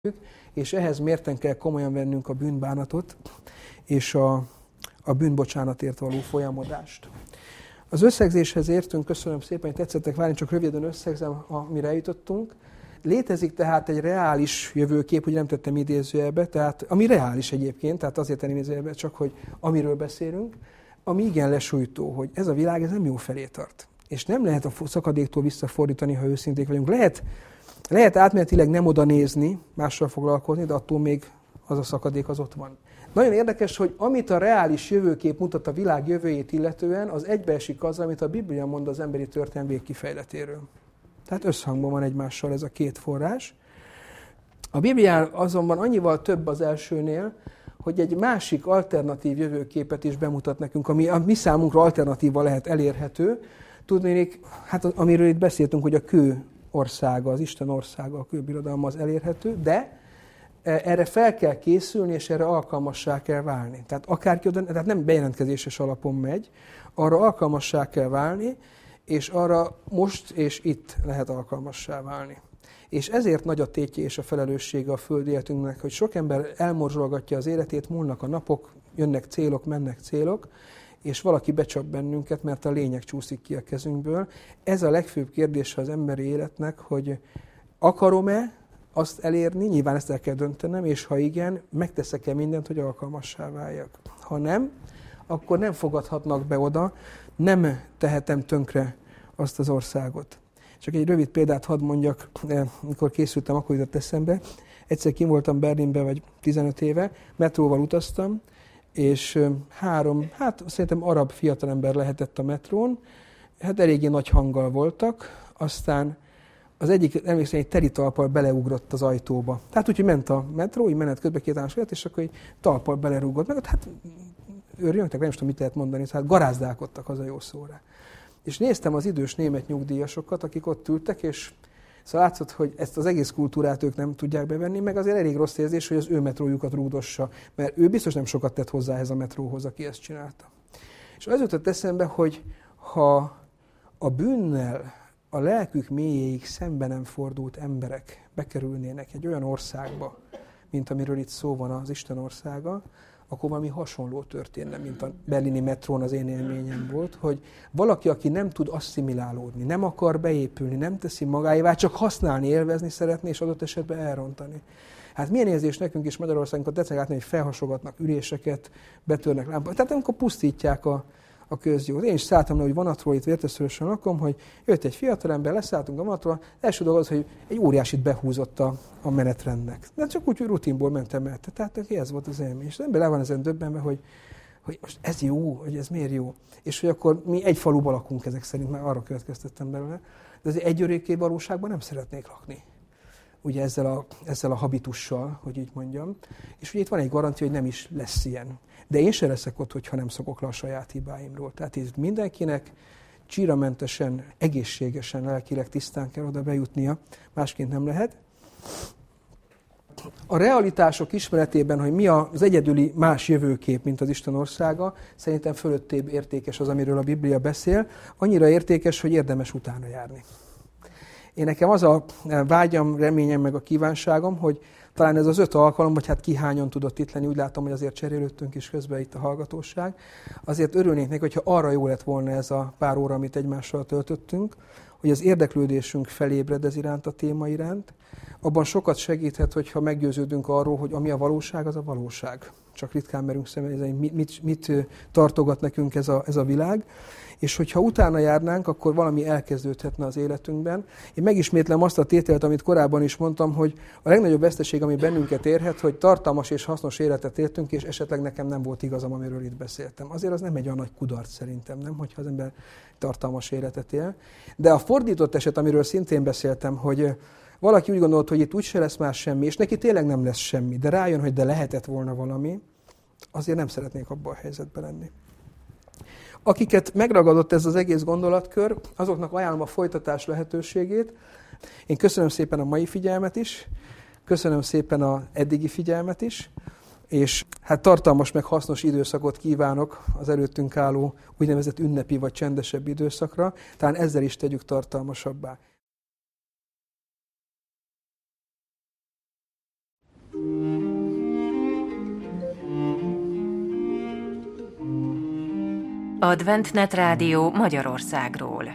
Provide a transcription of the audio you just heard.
és ehhez mérten kell komolyan vennünk a bűnbánatot és a bűnbocsánatért való folyamodást. Az összegzéshez értünk, köszönöm szépen, hogy tetszettek várni, csak röviden összegzem, amire eljutottunk. Létezik tehát egy reális jövőkép, hogy nem tettem idézőjelbe, tehát ami reális egyébként, tehát azért tenni idézőjelbe, csak hogy amiről beszélünk, ami igen lesújtó, hogy ez a világ ez nem jó felé tart. És nem lehet a szakadéktól visszafordítani, ha őszinték vagyunk. Lehet átmenetileg nem oda nézni, mással foglalkozni, de attól még az a szakadék az ott van. Nagyon érdekes, hogy amit a reális jövőkép mutat a világ jövőjét illetően, az egybeesik azzal, amit a Biblia mond az emberi történelem végkifejletéről. Tehát összhangban van egymással ez a két forrás. A Biblián azonban annyival több az elsőnél, hogy egy másik alternatív jövőképet is bemutat nekünk, ami a mi számunkra alternatíva lehet elérhető. Tudnék, hát amiről itt beszéltünk, hogy a kő országa, az Isten országa, a kőbirodalma az elérhető, de erre fel kell készülni, és erre alkalmassá kell válni. Tehát akárki oda, tehát nem bejelentkezéses alapon megy, arra alkalmassá kell válni, és arra most és itt lehet alkalmassá válni. És ezért nagy a tétje és a felelőssége a földi életünknek, hogy sok ember elmorzsolgatja az életét, múlnak a napok, jönnek célok, mennek célok, és valaki becsap bennünket, mert a lényeg csúszik ki a kezünkből. Ez a legfőbb kérdése az emberi életnek, hogy akarom-e azt elérni, nyilván ezt el kell döntenem, és ha igen, megteszek-e mindent, hogy alkalmassá váljak. Ha nem, akkor nem fogadhatnak be oda, nem tehetem tönkre azt az országot. Csak egy rövid példát hadd mondjak, amikor készültem, akkor jutott eszembe. Egyszer kim voltam Berlinbe, vagy 15 éve, metróval utaztam, és szerintem arab fiatalember lehetett a metrón, hát eléggé nagy hanggal voltak, aztán az egyik, emlékszem, egy teli talppal beleugrott az ajtóba. Tehát úgy, hogy ment a metró, így menet közben két állás és akkor egy talppal belerúgott. Meg hát őrjöntek, nem is tudom, mit lehet mondani, hát garázdálkodtak, az a jó szóra. És néztem az idős német nyugdíjasokat, akik ott ültek, és szóval látszott, hogy ezt az egész kultúrát ők nem tudják bevenni, meg azért elég rossz érzés, hogy az ő metrójukat rúgdossa, mert ő biztos nem sokat tett hozzá ehhez a metróhoz, aki ezt csinálta. És az jutott eszembe, hogy ha a bűnnel a lelkük mélyéig szembe nem fordult emberek bekerülnének egy olyan országba, mint amiről itt szó van, az Isten országa, akkor valami hasonló történne, mint a berlini metrón az én élményem volt, hogy valaki, aki nem tud asszimilálódni, nem akar beépülni, nem teszi magáévá, csak használni, élvezni szeretné, és adott esetben elrontani. Hát milyen érzés nekünk is Magyarországon, tetszik látni, hogy felhasogatnak üléseket, betörnek lámpát. Tehát amikor pusztítják a közjót. Én is szálltam le, hogy vonatról itt Vértesszörösen lakom, hogy jött egy fiatalember, leszálltunk a vonatról, első dolog az, hogy egy óriásit behúzott a menetrendnek. De csak úgy, hogy rutinból mentem el. Tehát ez volt az élmény. És az ember le van ezen döbbenve, hogy most ez jó, hogy ez miért jó. És hogy akkor mi egy faluban lakunk ezek szerint, már arra következtettem belőle. De azért egy örökké valóságban nem szeretnék lakni. Ugye ezzel a habitussal, hogy így mondjam. És ugye itt van egy garancia, hogy nem is lesz ilyen. De én se leszek ott, hogyha nem szokok le a saját hibáimról. Tehát itt mindenkinek csíramentesen, egészségesen, lelkileg tisztán kell oda bejutnia, másként nem lehet. A realitások ismeretében, hogy mi az egyedüli más jövőkép, mint az Isten országa, szerintem fölöttébb értékes az, amiről a Biblia beszél. Annyira értékes, hogy érdemes utána járni. Én nekem az a vágyam, reményem, meg a kívánságom, hogy talán ez az 5 alkalom, vagy hát ki hányan tudott itt lenni, úgy látom, hogy azért cserélődtünk is közben itt a hallgatóság. Azért örülnék neki, hogyha arra jó lett volna ez a pár óra, amit egymással töltöttünk, hogy az érdeklődésünk felébred ez iránt, a téma iránt. Abban sokat segíthet, hogyha meggyőződünk arról, hogy ami a valóság, az a valóság. Csak ritkán merünk szembenézni, mit tartogat nekünk ez a világ. És hogyha utána járnánk, akkor valami elkezdődhetne az életünkben. Én megismétlem azt a tételt, amit korábban is mondtam, hogy a legnagyobb veszteség, ami bennünket érhet, hogy tartalmas és hasznos életet éltünk, és esetleg nekem nem volt igazam, amiről itt beszéltem. Azért az nem egy olyan nagy kudarc szerintem, nem, hogyha az ember tartalmas életet él. De a fordított eset, amiről szintén beszéltem, hogy valaki úgy gondolt, hogy itt úgyse lesz már semmi, és neki tényleg nem lesz semmi, de rájön, hogy de lehetett volna valami, azért nem szeretnék abban a helyzetben lenni. Akiket megragadott ez az egész gondolatkör, azoknak ajánlom a folytatás lehetőségét. Én köszönöm szépen a mai figyelmet is, köszönöm szépen az eddigi figyelmet is, és hát tartalmas meg hasznos időszakot kívánok az előttünk álló úgynevezett ünnepi vagy csendesebb időszakra, talán ezzel is tegyük tartalmasabbá. Adventnet Rádió Magyarországról.